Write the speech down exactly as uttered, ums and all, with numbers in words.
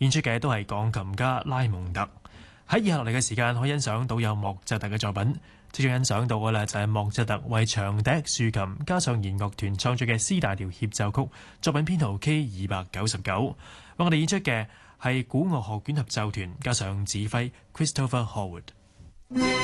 演出嘅都係鋼琴家拉蒙特。喺以下落嚟嘅時間，可以欣賞到有莫扎特嘅作品。即將欣賞到嘅咧就係莫扎特為長笛、豎琴加上弦樂團創作嘅 C 大調協奏曲，作品編號 K 二百九十九。為我哋演出嘅係古樂學卷合奏團加上指揮 Christopher Howard。